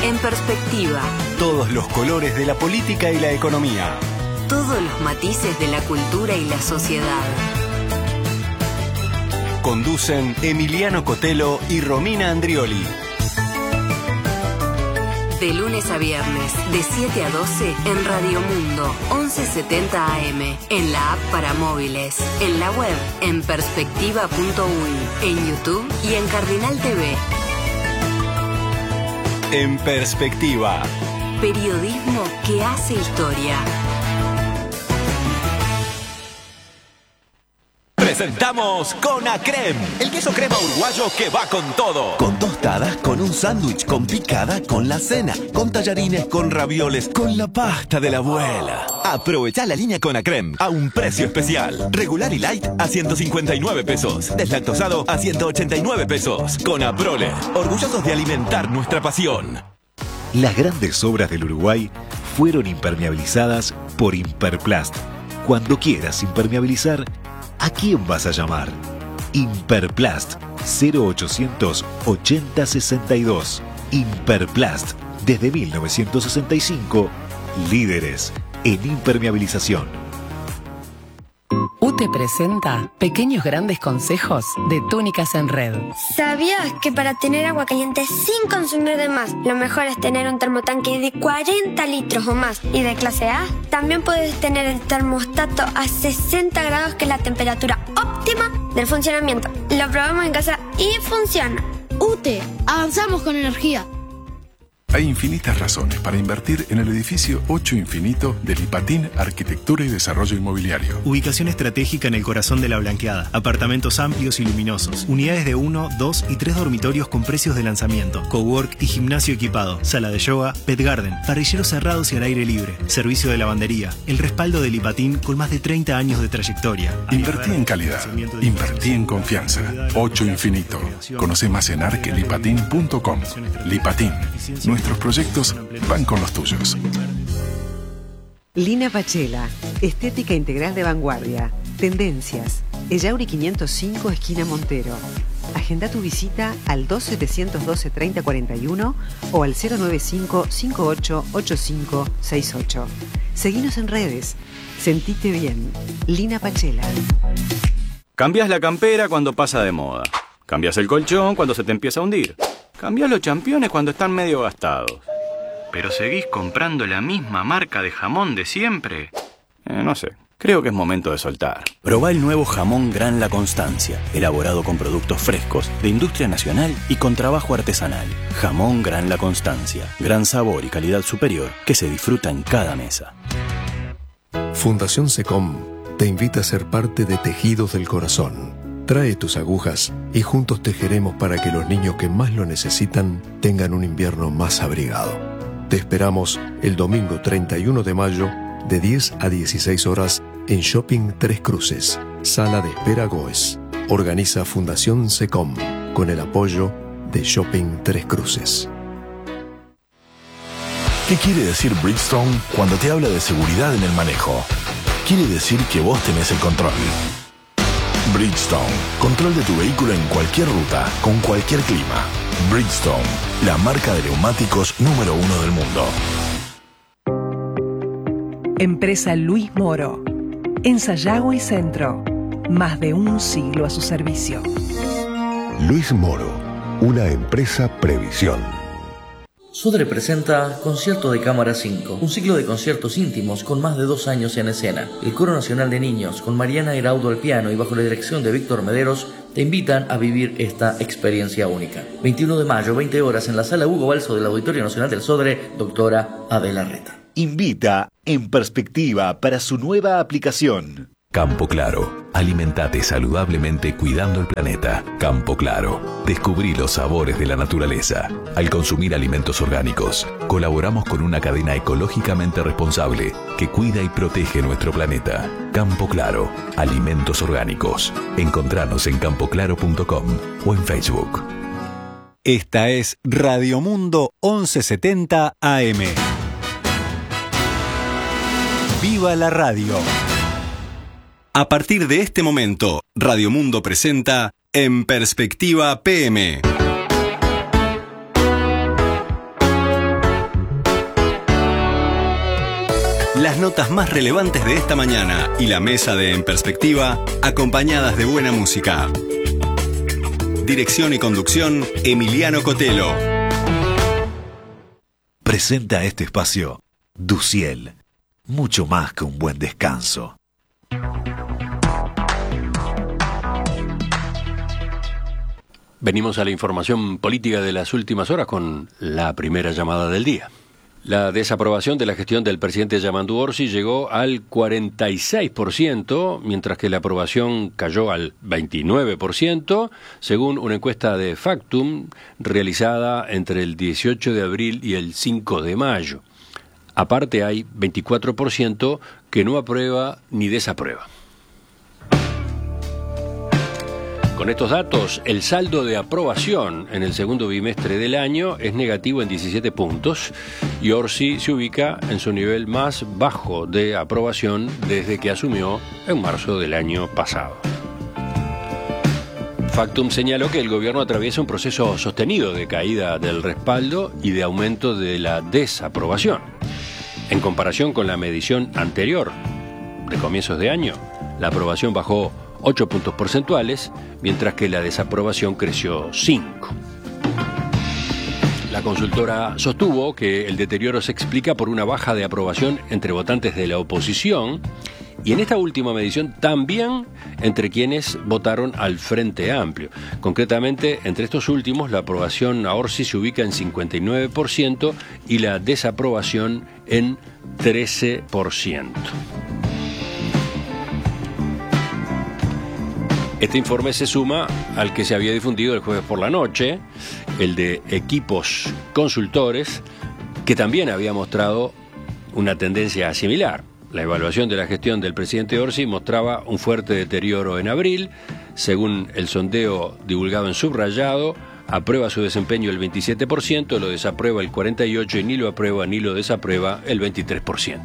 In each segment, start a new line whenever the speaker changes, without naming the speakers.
En perspectiva.
Todos los colores de la política y la economía.
Todos los matices de la cultura y la sociedad.
Conducen Emiliano Cotelo y Romina Andrioli.
De lunes a viernes, de 7 a 12, en Radio Mundo, 1170 AM, en la app para móviles, en la web, en perspectiva.uy, en YouTube y en Cardinal TV.
En perspectiva.
Periodismo que hace historia.
Presentamos Conacrem, el queso crema uruguayo que va con todo.
Con tostadas, con un sándwich, con picada, con la cena, con tallarines, con ravioles, con la pasta de la abuela. Aprovecha la línea Conacrem a un precio especial. Regular y light a 159 pesos. Deslactosado a 189 pesos. Conaprole, orgullosos de alimentar nuestra pasión.
Las grandes obras del Uruguay fueron impermeabilizadas por Imperplast. Cuando quieras impermeabilizar, ¿a quién vas a llamar? Imperplast 0800 80 62. Imperplast, desde 1965, líderes en impermeabilización.
UTE presenta Pequeños Grandes Consejos de Túnicas en Red.
¿Sabías que para tener agua caliente sin consumir de más, lo mejor es tener un termotanque de 40 litros o más y de clase A? También puedes tener el termostato a 60 grados, que es la temperatura óptima del funcionamiento. Lo probamos en casa y funciona.
UTE, avanzamos con energía.
Hay infinitas razones para invertir en el edificio 8 Infinito de Lipatín Arquitectura y Desarrollo Inmobiliario.
Ubicación estratégica en el corazón de la Blanqueada. Apartamentos amplios y luminosos. Unidades de 1, 2 y 3 dormitorios con precios de lanzamiento. Cowork y gimnasio equipado. Sala de yoga, pet garden. Parrilleros cerrados y al aire libre. Servicio de lavandería. El respaldo de Lipatín con más de 30 años de trayectoria.
Invertí en calidad. Invertí en confianza. 8 Infinito. Conoce más en arquelipatin.com. Lipatín. Nuestros proyectos van con los tuyos.
Lina Pachela, estética integral de vanguardia. Tendencias. Ellauri 505, esquina Montero. Agenda tu visita al 2712-3041 o al 095-588568. Seguinos en redes. Sentite bien. Lina Pachela.
Cambias la campera cuando pasa de moda. Cambias el colchón cuando se te empieza a hundir. Cambiás los championes cuando están medio gastados. ¿Pero seguís comprando la misma marca de jamón de siempre? No sé, creo que es momento de soltar. Probá el nuevo jamón Gran La Constancia, elaborado con productos frescos, de industria nacional y con trabajo artesanal. Jamón Gran La Constancia, gran sabor y calidad superior que se disfruta en cada mesa.
Fundación SECOM te invita a ser parte de Tejidos del Corazón. Trae tus agujas y juntos tejeremos para que los niños que más lo necesitan tengan un invierno más abrigado. Te esperamos el domingo 31 de mayo de 10 a 16 horas en Shopping Tres Cruces, Sala de Espera Goes. Organiza Fundación SECOM con el apoyo de Shopping Tres Cruces.
¿Qué quiere decir Bridgestone cuando te habla de seguridad en el manejo? Quiere decir que vos tenés el control. Bridgestone, control de tu vehículo en cualquier ruta, con cualquier clima. Bridgestone, la marca de neumáticos número 1 del mundo.
Empresa Luis Moro. En Sayago y Centro. Más de un siglo a su servicio.
Luis Moro, una empresa Previsión.
Sodre presenta Concierto de Cámara 5, un ciclo de conciertos íntimos con más de 2 años en escena. El Coro Nacional de Niños, con Mariana Heraudo al piano y bajo la dirección de Víctor Mederos, te invitan a vivir esta experiencia única. 21 de mayo, 20 horas, en la Sala Hugo Balso del Auditorio Nacional del Sodre, doctora Adela Reta.
Invita En Perspectiva para su nueva aplicación.
Campo Claro. Alimentate saludablemente cuidando el planeta. Campo Claro. Descubrí los sabores de la naturaleza. Al consumir alimentos orgánicos, colaboramos con una cadena ecológicamente responsable que cuida y protege nuestro planeta. Campo Claro. Alimentos orgánicos. Encontranos en campoclaro.com o en Facebook.
Esta es Radio Mundo 1170 AM. ¡Viva la radio! A partir de este momento, Radio Mundo presenta En Perspectiva PM. Las notas más relevantes de esta mañana y la mesa de En Perspectiva, acompañadas de buena música. Dirección y conducción, Emiliano Cotelo.
Presenta este espacio Duciel, mucho más que un buen descanso.
Venimos a la información política de las últimas horas con la primera llamada del día. La desaprobación de la gestión del presidente Yamandu Orsi llegó al 46%, mientras que la aprobación cayó al 29%, según una encuesta de Factum realizada entre el 18 de abril y el 5 de mayo. Aparte hay 24% que no aprueba ni desaprueba. Con estos datos, el saldo de aprobación en el segundo bimestre del año es negativo en 17 puntos y Orsi se ubica en su nivel más bajo de aprobación desde que asumió en marzo del año pasado. Factum señaló que el gobierno atraviesa un proceso sostenido de caída del respaldo y de aumento de la desaprobación. En comparación con la medición anterior, de comienzos de año, la aprobación bajó 8 puntos porcentuales, mientras que la desaprobación creció 5. La consultora sostuvo que el deterioro se explica por una baja de aprobación entre votantes de la oposición y en esta última medición también entre quienes votaron al Frente Amplio. Concretamente, entre estos últimos, la aprobación a Orsi se ubica en 59% y la desaprobación en 13%. Este informe se suma al que se había difundido el jueves por la noche, el de Equipos Consultores, que también había mostrado una tendencia similar. La evaluación de la gestión del presidente Orsi mostraba un fuerte deterioro en abril. Según el sondeo divulgado en subrayado, aprueba su desempeño el 27%, lo desaprueba el 48% y ni lo aprueba ni lo desaprueba el 23%.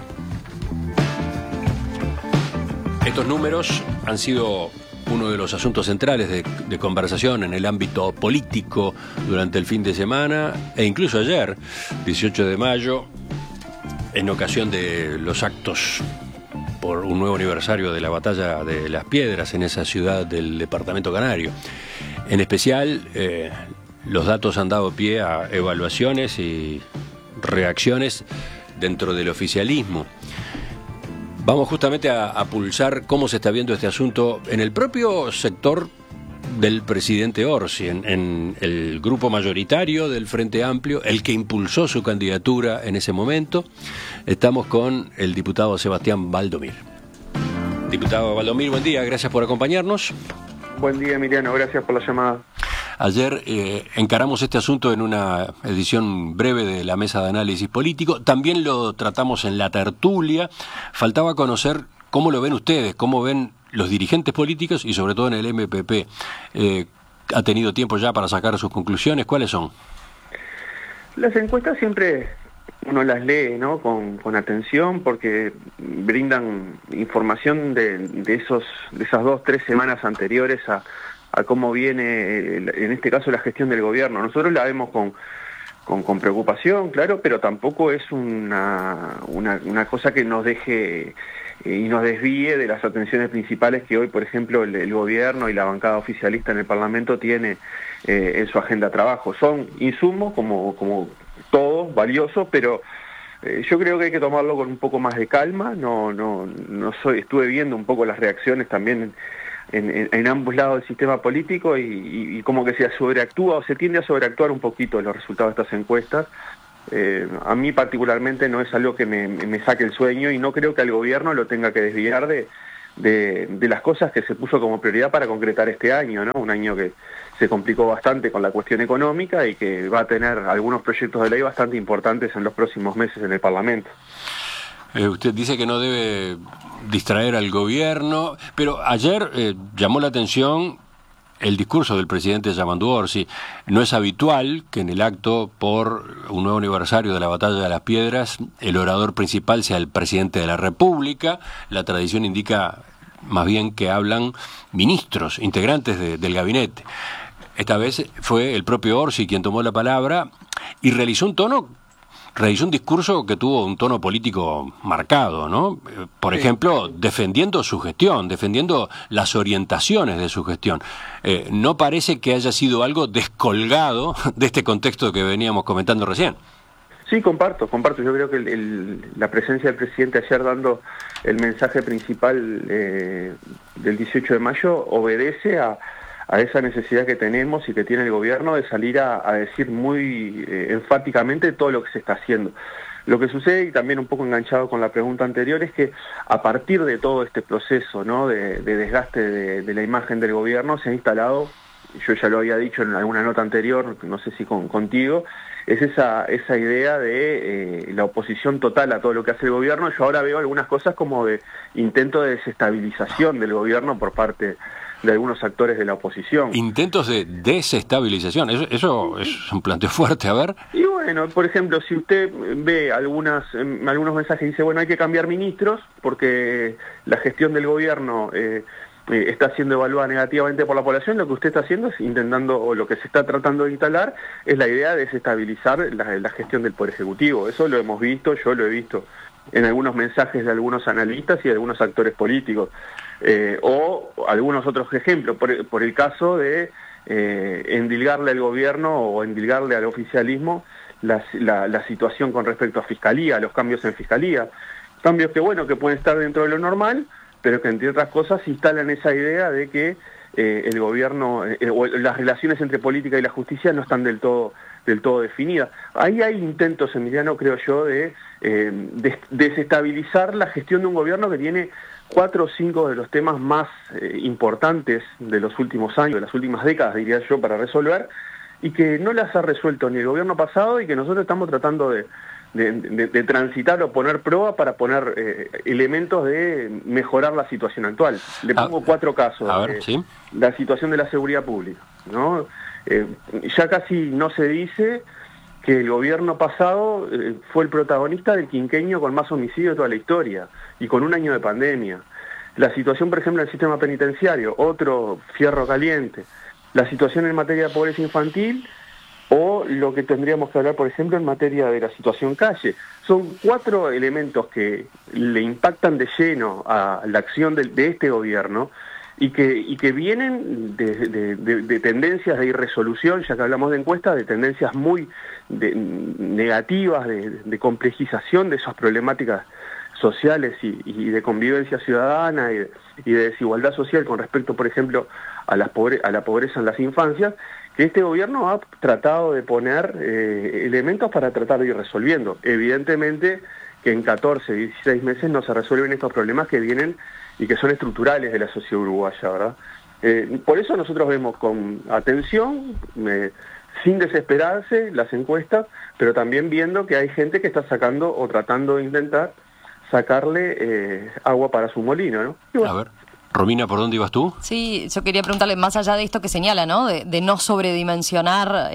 Estos números han sido uno de los asuntos centrales de conversación en el ámbito político durante el fin de semana e incluso ayer, 18 de mayo, en ocasión de los actos por un nuevo aniversario de la batalla de Las Piedras en esa ciudad del departamento canario. En especial, los datos han dado pie a evaluaciones y reacciones dentro del oficialismo. Vamos justamente a pulsar cómo se está viendo este asunto en el propio sector del presidente Orsi, en el grupo mayoritario del Frente Amplio, el que impulsó su candidatura en ese momento. Estamos con el diputado Sebastián Valdomir. Diputado Valdomir, buen día, gracias por acompañarnos.
Buen día, Emiliano, gracias por la llamada.
Ayer encaramos este asunto en una edición breve de la Mesa de Análisis Político. También lo tratamos en la tertulia. Faltaba conocer cómo lo ven ustedes, cómo ven los dirigentes políticos y sobre todo en el MPP. ¿Ha tenido tiempo ya para sacar sus conclusiones? ¿Cuáles son?
Las encuestas siempre uno las lee, ¿no?, con atención, porque brindan información de esas 2-3 semanas anteriores a cómo viene, en este caso, la gestión del gobierno. Nosotros la vemos con preocupación, claro, pero tampoco es una cosa que nos deje y nos desvíe de las atenciones principales que hoy, por ejemplo, el gobierno y la bancada oficialista en el Parlamento tiene en su agenda de trabajo. Son insumos, como todos, valiosos, pero yo creo que hay que tomarlo con un poco más de calma. Estuve viendo un poco las reacciones también en ambos lados del sistema político y como que se sobreactúa o se tiende a sobreactuar un poquito los resultados de estas encuestas. A mí particularmente no es algo que me saque el sueño y no creo que al gobierno lo tenga que desviar de las cosas que se puso como prioridad para concretar este año, ¿no? Un año que se complicó bastante con la cuestión económica y que va a tener algunos proyectos de ley bastante importantes en los próximos meses en el Parlamento.
Usted dice que no debe distraer al gobierno, pero ayer llamó la atención el discurso del presidente Yamandu Orsi. No es habitual que en el acto por un nuevo aniversario de la batalla de Las Piedras el orador principal sea el presidente de la República. La tradición indica más bien que hablan ministros, integrantes del gabinete. Esta vez fue el propio Orsi quien tomó la palabra y realizó un tono realizó un discurso que tuvo un tono político marcado, ¿no? Por ejemplo, defendiendo su gestión, defendiendo las orientaciones de su gestión. No parece que haya sido algo descolgado de este contexto que veníamos comentando recién.
Sí, comparto. Yo creo que la presencia del presidente ayer dando el mensaje principal del 18 de mayo obedece a esa necesidad que tenemos y que tiene el gobierno de salir a decir muy enfáticamente todo lo que se está haciendo. Lo que sucede, y también un poco enganchado con la pregunta anterior, es que a partir de todo este proceso, ¿no?, de desgaste de la imagen del gobierno, se ha instalado, yo ya lo había dicho en alguna nota anterior, no sé si contigo, es esa idea de la oposición total a todo lo que hace el gobierno. Yo ahora veo algunas cosas como de intento de desestabilización del gobierno por parte de algunos actores de la oposición.
Intentos de desestabilización, eso es un planteo fuerte, a ver.
Y bueno, por ejemplo, si usted ve algunos mensajes y dice, bueno, hay que cambiar ministros porque la gestión del gobierno está siendo evaluada negativamente por la población, lo que usted está haciendo es intentando, o lo que se está tratando de instalar, es la idea de desestabilizar la gestión del Poder Ejecutivo. Eso lo hemos visto, yo lo he visto en algunos mensajes de algunos analistas y de algunos actores políticos. O algunos otros ejemplos, por el caso de endilgarle al gobierno o endilgarle al oficialismo la situación con respecto a Fiscalía, los cambios en Fiscalía. Cambios que, bueno, que pueden estar dentro de lo normal, pero que entre otras cosas instalan esa idea de que el gobierno, o las relaciones entre política y la justicia no están del todo definidas. Ahí hay intentos, Emiliano, creo yo, de desestabilizar la gestión de un gobierno que tiene 4 o 5 de los temas más importantes de los últimos años, de las últimas décadas, diría yo, para resolver, y que no las ha resuelto ni el gobierno pasado y que nosotros estamos tratando de transitar o poner prueba para poner elementos de mejorar la situación actual. Le pongo 4 casos.
A ver, ¿sí?
La situación de la seguridad pública, ¿no? Ya casi no se dice que el gobierno pasado fue el protagonista del quinquenio con más homicidios de toda la historia y con un año de pandemia. La situación, por ejemplo, del sistema penitenciario, otro fierro caliente. La situación en materia de pobreza infantil, o lo que tendríamos que hablar, por ejemplo, en materia de la situación calle. Son 4 elementos que le impactan de lleno a la acción de este gobierno y que vienen de tendencias de irresolución, ya que hablamos de encuestas, de tendencias muy negativas, de complejización de esas problemáticas sociales y de convivencia ciudadana y de desigualdad social con respecto, por ejemplo, a la pobreza en las infancias, que este gobierno ha tratado de poner elementos para tratar de ir resolviendo. Evidentemente que en 14, 16 meses no se resuelven estos problemas que vienen y que son estructurales de la sociedad uruguaya, ¿verdad? Por eso nosotros vemos con atención, sin desesperarse, las encuestas, pero también viendo que hay gente que está sacando o tratando de intentar sacarle agua para su molino, ¿no? Y bueno,
a ver. Romina, ¿por dónde ibas tú?
Sí, yo quería preguntarle, más allá de esto que señala, ¿no? De no sobredimensionar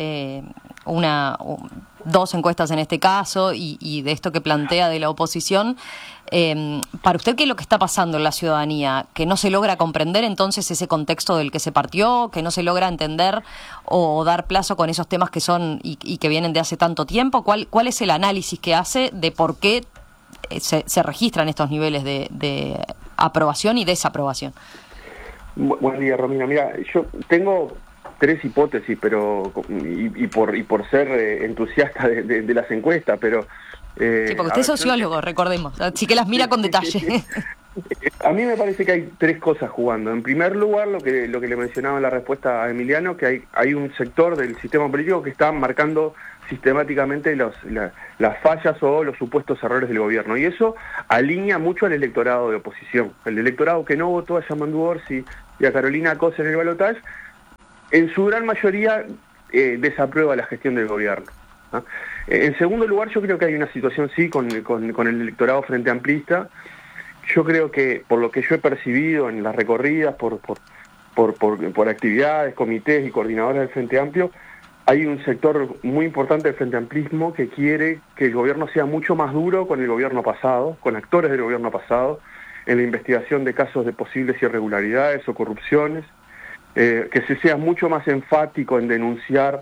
dos encuestas en este caso y de esto que plantea de la oposición, para usted, ¿qué es lo que está pasando en la ciudadanía? ¿Que no se logra comprender entonces ese contexto del que se partió? ¿Que no se logra entender o dar plazo con esos temas que son y que vienen de hace tanto tiempo? ¿Cuál es el análisis que hace de por qué se registran estos niveles de aprobación y desaprobación?
Buen día, Romina. Mira, yo tengo 3 hipótesis, pero y por ser entusiasta de las encuestas, pero...
sí, porque usted es sociólogo, recordemos, así que las mira con detalle.
A mí me parece que hay 3 cosas jugando. En primer lugar, lo que le mencionaba en la respuesta a Emiliano, que hay un sector del sistema político que está marcando sistemáticamente las fallas o los supuestos errores del gobierno, y eso alinea mucho al electorado de oposición. El electorado que no votó a Yamandu Orsi y a Carolina Cose en el balotaje, en su gran mayoría desaprueba la gestión del gobierno, ¿no? En segundo lugar, yo creo que hay una situación, sí, con el electorado frente amplista. Yo creo que, por lo que yo he percibido en las recorridas, por actividades, comités y coordinadores del Frente Amplio, hay un sector muy importante del Frente Amplismo que quiere que el gobierno sea mucho más duro con el gobierno pasado, con actores del gobierno pasado, en la investigación de casos de posibles irregularidades o corrupciones, que se sea mucho más enfático en denunciar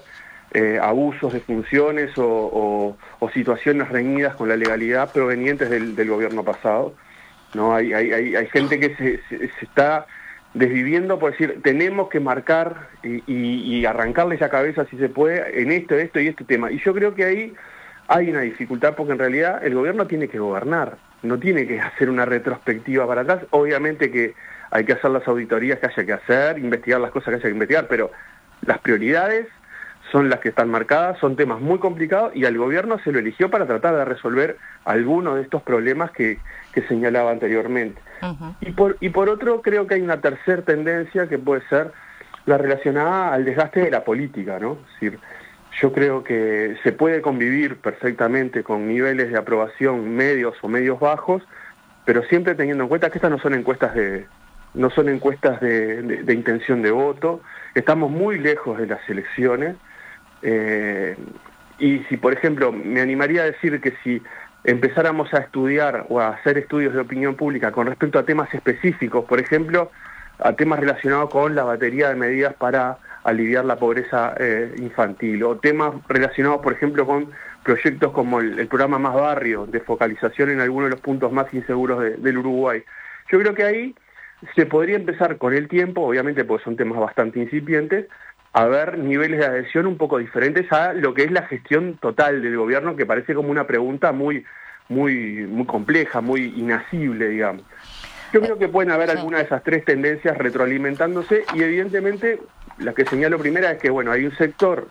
abusos de funciones o situaciones reñidas con la legalidad provenientes del gobierno pasado, ¿no? Hay gente que se está desviviendo por decir, tenemos que marcar y arrancarles la cabeza si se puede en esto y este tema. Y yo creo que ahí hay una dificultad porque en realidad el gobierno tiene que gobernar, no tiene que hacer una retrospectiva para atrás. Obviamente que hay que hacer las auditorías que haya que hacer, investigar las cosas que haya que investigar, pero las prioridades son las que están marcadas, son temas muy complicados y al gobierno se lo eligió para tratar de resolver algunos de estos problemas que señalaba anteriormente. Uh-huh. Y por otro, creo que hay una tercera tendencia que puede ser la relacionada al desgaste de la política, ¿no? Es decir, yo creo que se puede convivir perfectamente con niveles de aprobación medios o medios bajos, pero siempre teniendo en cuenta que estas no son encuestas de intención de voto, estamos muy lejos de las elecciones. Y si, por ejemplo, me animaría a decir que si empezáramos a estudiar o a hacer estudios de opinión pública con respecto a temas específicos, por ejemplo, a temas relacionados con la batería de medidas para aliviar la pobreza infantil, o temas relacionados, por ejemplo, con proyectos como el programa Más Barrio, de focalización en algunos de los puntos más inseguros del Uruguay. Yo creo que ahí se podría empezar con el tiempo, obviamente porque son temas bastante incipientes, a ver niveles de adhesión un poco diferentes a lo que es la gestión total del gobierno, que parece como una pregunta muy compleja, muy inasible, digamos. Yo creo que pueden haber algunas de esas tres tendencias retroalimentándose y evidentemente la que señalo primera es que, bueno, hay un sector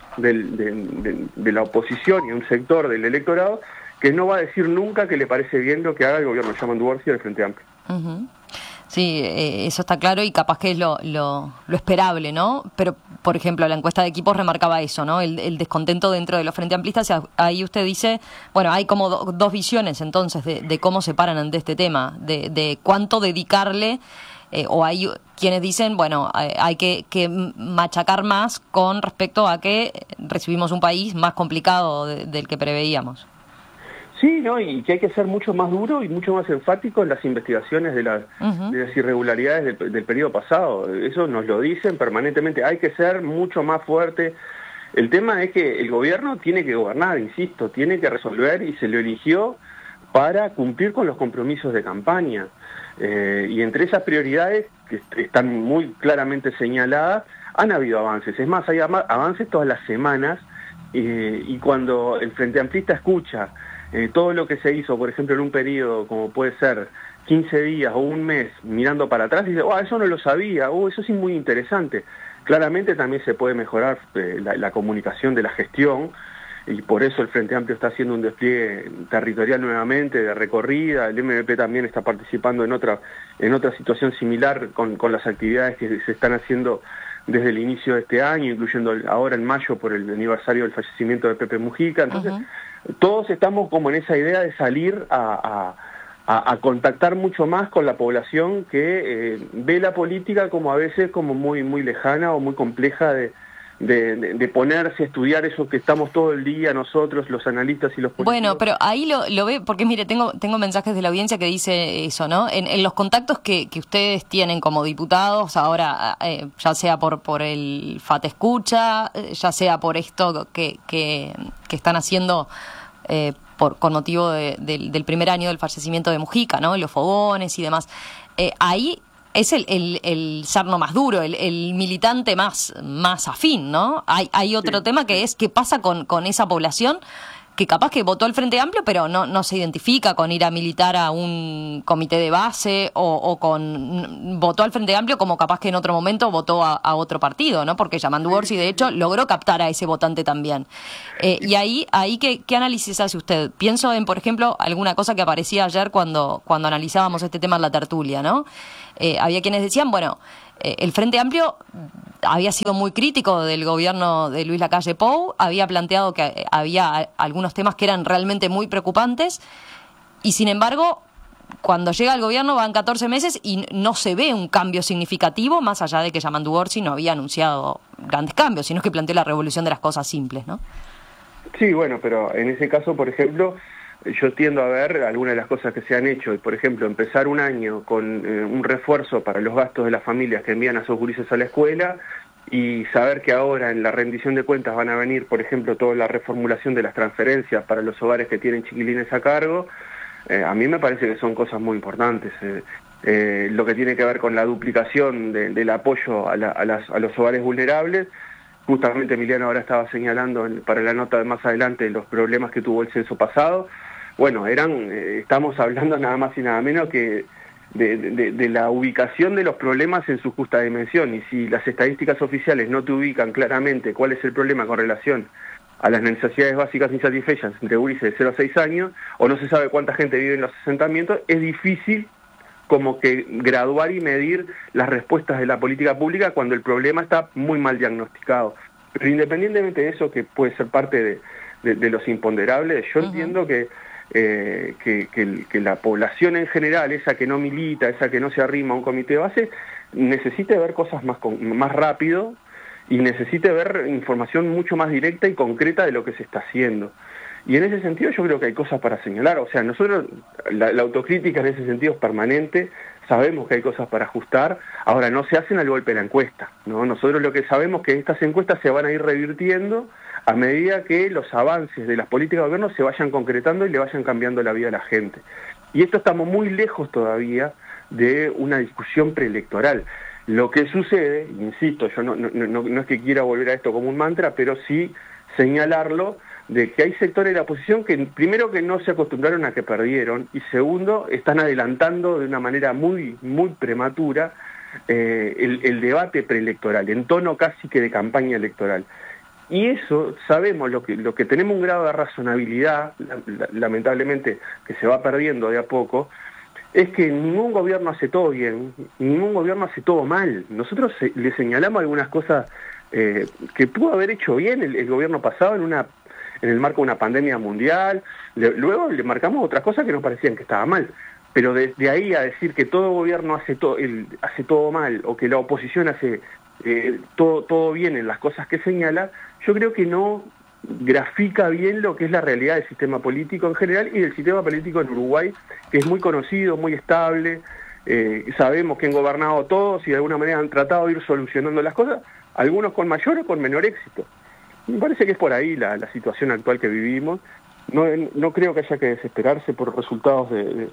de la oposición y un sector del electorado que no va a decir nunca que le parece bien lo que haga el gobierno de Yamandu Orsi del Frente Amplio.
Uh-huh. Sí, eso está claro y capaz que es lo esperable, ¿no? Pero, por ejemplo, la encuesta de equipos remarcaba eso, ¿no? El descontento dentro de los frente amplistas. Ahí usted dice, bueno, hay como dos visiones entonces de cómo se paran ante este tema, de cuánto dedicarle, o hay quienes dicen, bueno, hay que machacar más con respecto a que recibimos un país más complicado del que preveíamos.
Sí, ¿no? Y que hay que ser mucho más duro y mucho más enfático en las investigaciones de las irregularidades del periodo pasado. Eso nos lo dicen permanentemente. Hay que ser mucho más fuerte. El tema es que el gobierno tiene que gobernar, insisto, tiene que resolver y se lo eligió para cumplir con los compromisos de campaña. Y entre esas prioridades, que están muy claramente señaladas, han habido avances. Es más, hay avances todas las semanas y cuando el Frente Amplista escucha todo lo que se hizo, por ejemplo, en un periodo como puede ser 15 días o un mes, mirando para atrás, y dice, eso no lo sabía, eso es muy interesante. Claramente también se puede mejorar la comunicación de la gestión, y por eso el Frente Amplio está haciendo un despliegue territorial nuevamente, de recorrida. El MVP también está participando en otra situación similar con las actividades que se están haciendo desde el inicio de este año, incluyendo ahora en mayo por el aniversario del fallecimiento de Pepe Mujica. Entonces, todos estamos como en esa idea de salir a contactar mucho más con la población que ve la política como a veces como muy lejana o muy compleja de ponerse a estudiar eso que estamos todo el día nosotros, los analistas y los políticos. Bueno,
pero ahí lo ve, porque mire, tengo mensajes de la audiencia que dice eso, ¿no? En los contactos que ustedes tienen como diputados, ahora ya sea por el FAT Escucha, ya sea por esto que están haciendo con motivo del primer año del fallecimiento de Mujica, ¿no? Los fogones y demás. Ahí es el sarno más duro, el militante más afín, ¿no? Hay otro tema que es qué pasa con esa población que capaz que votó al Frente Amplio, pero no se identifica con ir a militar a un comité de base o votó al Frente Amplio como capaz que en otro momento votó a otro partido, ¿no? Porque Yamandu Orsi, de hecho, logró captar a ese votante también. Y ahí ¿qué análisis hace usted? Pienso en, por ejemplo, alguna cosa que aparecía ayer cuando analizábamos este tema en la tertulia, ¿no? Había quienes decían, bueno, el Frente Amplio había sido muy crítico del gobierno de Luis Lacalle Pou, había planteado que había algunos temas que eran realmente muy preocupantes y sin embargo cuando llega el gobierno van 14 meses y no se ve un cambio significativo, más allá de que Yamandu Orsi no había anunciado grandes cambios, sino que planteó la revolución de las cosas simples, ¿no?
Sí, bueno, pero en ese caso, por ejemplo, yo tiendo a ver algunas de las cosas que se han hecho, y por ejemplo, empezar un año con un refuerzo para los gastos de las familias que envían a sus gurises a la escuela, y saber que ahora en la rendición de cuentas van a venir, por ejemplo, toda la reformulación de las transferencias para los hogares que tienen chiquilines a cargo, a mí me parece que son cosas muy importantes. Lo que tiene que ver con la duplicación del apoyo a los hogares vulnerables. Justamente Emiliano ahora estaba señalando para la nota de más adelante los problemas que tuvo el censo pasado. Bueno, estamos hablando nada más y nada menos que de la ubicación de los problemas en su justa dimensión, y si las estadísticas oficiales no te ubican claramente cuál es el problema con relación a las necesidades básicas insatisfechas entre gurises de 0 a 6 años, o no se sabe cuánta gente vive en los asentamientos, es difícil como que graduar y medir las respuestas de la política pública cuando el problema está muy mal diagnosticado. Pero independientemente de eso, que puede ser parte de los imponderables, yo entiendo que la población en general, esa que no milita, esa que no se arrima a un comité de base, necesite ver cosas más rápido y necesite ver información mucho más directa y concreta de lo que se está haciendo. Y en ese sentido yo creo que hay cosas para señalar. O sea, nosotros, la autocrítica en ese sentido es permanente, sabemos que hay cosas para ajustar, ahora no se hacen al golpe de la encuesta, ¿no? Nosotros lo que sabemos es que estas encuestas se van a ir revirtiendo a medida que los avances de las políticas de gobierno se vayan concretando y le vayan cambiando la vida a la gente. Y esto estamos muy lejos todavía de una discusión preelectoral. Lo que sucede, insisto, yo no es que quiera volver a esto como un mantra, pero sí señalarlo, de que hay sectores de la oposición que, primero, que no se acostumbraron a que perdieron, y segundo, están adelantando de una manera muy, muy prematura el debate preelectoral, en tono casi que de campaña electoral. Y eso, sabemos, lo que tenemos un grado de razonabilidad, lamentablemente, que se va perdiendo de a poco, es que ningún gobierno hace todo bien, ningún gobierno hace todo mal. Nosotros le señalamos algunas cosas que pudo haber hecho bien el gobierno pasado en el marco de una pandemia mundial, luego le marcamos otras cosas que nos parecían que estaba mal, pero desde ahí a decir que todo gobierno hace todo mal, o que la oposición hace todo bien en las cosas que señala, yo creo que no grafica bien lo que es la realidad del sistema político en general y del sistema político en Uruguay, que es muy conocido, muy estable. Sabemos que han gobernado todos y de alguna manera han tratado de ir solucionando las cosas, algunos con mayor o con menor éxito. Me parece que es por ahí la situación actual que vivimos. No creo que haya que desesperarse por resultados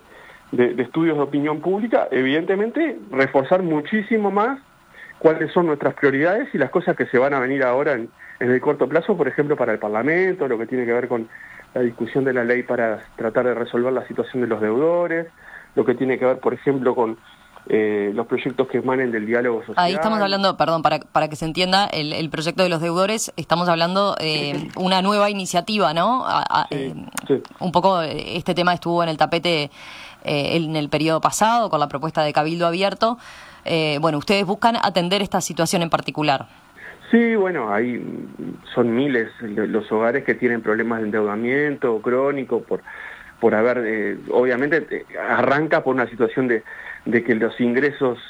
de estudios de opinión pública. Evidentemente, reforzar muchísimo más cuáles son nuestras prioridades y las cosas que se van a venir ahora en el corto plazo, por ejemplo, para el Parlamento, lo que tiene que ver con la discusión de la ley para tratar de resolver la situación de los deudores, lo que tiene que ver, por ejemplo, con los proyectos que emanen del diálogo social.
Ahí estamos hablando, perdón, para que se entienda, el proyecto de los deudores, estamos hablando de una nueva iniciativa, ¿no? Sí. Un poco este tema estuvo en el tapete en el periodo pasado con la propuesta de Cabildo Abierto. Bueno, ustedes buscan atender esta situación en particular.
Sí, bueno, ahí son miles los hogares que tienen problemas de endeudamiento crónico por haber, obviamente arranca por una situación de que los ingresos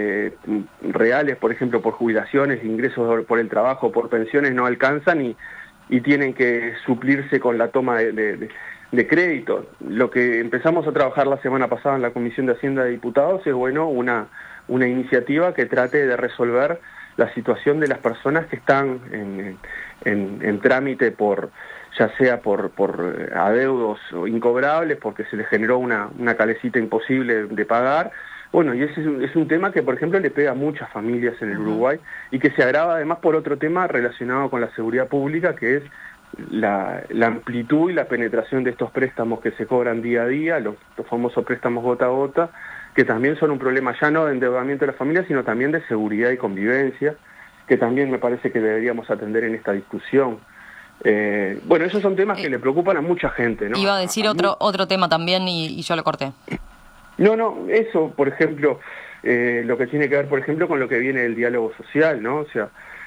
reales, por ejemplo, por jubilaciones, ingresos por el trabajo, por pensiones, no alcanzan y tienen que suplirse con la toma de crédito. Lo que empezamos a trabajar la semana pasada en la Comisión de Hacienda de Diputados es, bueno, una iniciativa que trate de resolver la situación de las personas que están en trámite ya sea por adeudos incobrables, porque se les generó una calecita imposible de pagar. Bueno, y ese es un tema que, por ejemplo, le pega a muchas familias en el Uruguay y que se agrava además por otro tema relacionado con la seguridad pública, que es la amplitud y la penetración de estos préstamos que se cobran día a día, los famosos préstamos gota a gota, que también son un problema ya no de endeudamiento de las familias, sino también de seguridad y convivencia, que también me parece que deberíamos atender en esta discusión. Bueno, esos son temas que le preocupan a mucha gente, ¿no?
Iba a decir otro tema también y yo lo corté.
No, eso, por ejemplo, lo que tiene que ver, por ejemplo, con lo que viene del diálogo social, ¿no? O sea,